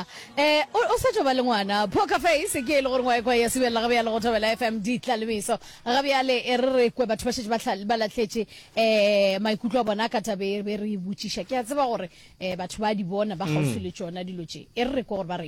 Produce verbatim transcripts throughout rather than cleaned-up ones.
ya eh o sa tloba le ngwana poker face ke le gore ngwa kwa ya sebela ga bya le go thobela F M di tlalemiso ga bya le e re kwe batho ba shetse ba tlhale ba latlhetse eh maikutlo a bona ka tabe be re butshisha ke a tseba gore eh batho ba di bona ba gaufi le tsona dilo tše e re go gore ba re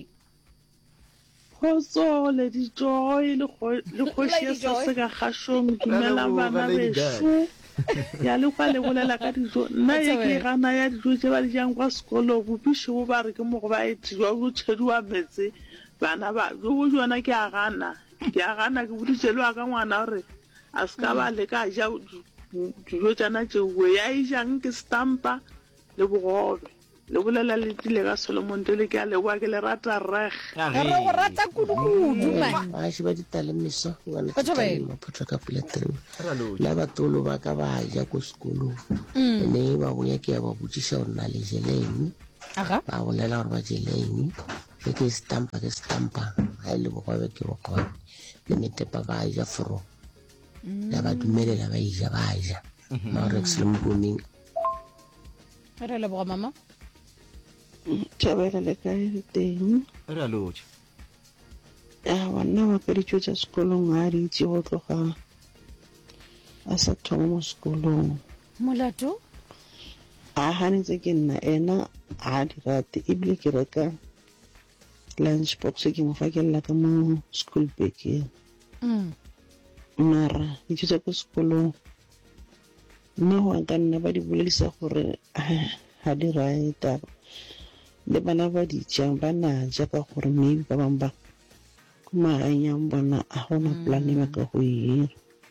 Kgotso le dijoy le le khoshesa se ka gashong dumela bana besho ya le kwa le bolela ka dijo nna ye ke gana ya dijo tse ba di jang kwa sekolo go bisho bo ba re ke mo go ba etwa go tshedwa metse bana ba go jona ke a gana ke a gana ke boditselo ka ngwana gore a ska ba le ka ja dijo tsana tse we ya e jang ke stampa le bogobe le bolela le tile ka Solomon tele ke a le wa ke le rata reg re go rata kudu man a shi ba ditalemiso ngwana tshela mo photla ka platero la batolo ba ka ba ja ko sekolo ne ba boya ke ba butsisa ona le jeleng aga ba bolela gore ba jeleng ke ke stampa ke stampa ha ile go ba ke go go le netepa ba ja fro la ba dumelela ba ja ba ja ma re tselo mo ning re le bo mama Chabela le kae teng re a loja ya wana wa ka dijo tsa sekolong a di itse go tloga a sa thoma mo sekolong molato a hanetse ke nna ena a di rate ebile ke reka lunch box ke mo fa ke la ka mo school bag mm mara dijo tsa ko sekolong nna wa ka nna ba di bolelisa gore ha di raita le bana ba di jang bana ja ka gore maybe ba bang ba kuma anyang bona a hona plan ba ka go hira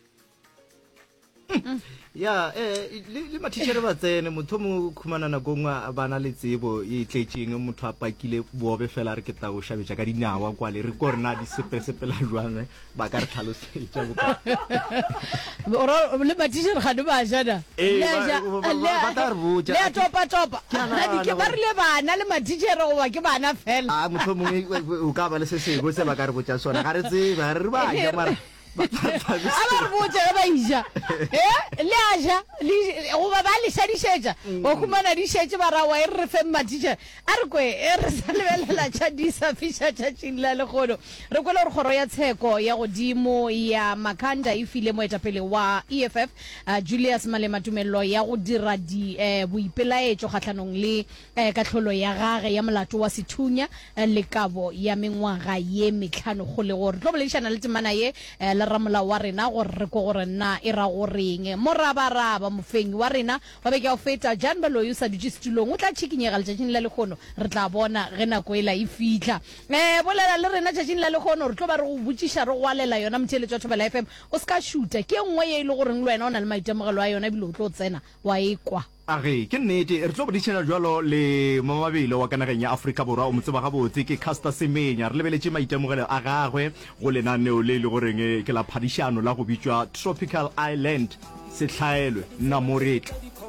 ya eh le matitjhere ba tsene motho mo khumana na gongwa bana le tsebo e tletseng motho a pakile bobe fela re ke ta go shabetsa ka dinawa kwa le re korna di sepe sepela jwana ba ka re tlhalosetsa boka oro le matitjhere ga di ba jana le ja ba ta re botsa le topa topa na di ke ba re le bana le matitjhere go ba ke bana fela a motho mongwe o ka ba le se se go se ba ka re botsa sona ga re tse ba re ba ja mara Aba botse ba ija eh le aja le go ba ba le shadishetsa o khumana di shetse ba ra wa e re fe matitjhe a re kwe e re sa lebelela tša di sa fisha tša tšilla le gono re kwela re khoro ya tsheko ya godimo ya Makhanda e file mo etapele wa E F F Julius Malema Tumelo ya go dira di boipelaetšo kgatlhanong le katlholo ya gage ya molato wa sethunya le kabo ya mengwaga ye metlhano go le gore tlo bolešana le temana ye ramola wa rena gore re go gore nna e ra go reng morabaraba mofengi wa rena wa be ke o feta Jan Baloyi sa dutse setulong o tla tshikinyega le tšatšing la lekgono re tla bona ge nako ela e fitla eh bolela le rena tšatšing la lekgono re tlo ba re go butsisha re go walela yona mtheletšo thobela F M o ska shoota ke engwe ye ile gore le wena o na le maitemogelo a yona bilo tlo tsena wa ekwa age ke nnete re tlo boditšhela jwalo le mamabelo wa kanageng ya Afrika Borwa o motseba ga botse ke Caster Semenya re lebeletse maitemogelo a gagwe go lenaneo le le goreng ke la phadišano la go bitswa Tropical Island se tlhaelwe nna moretla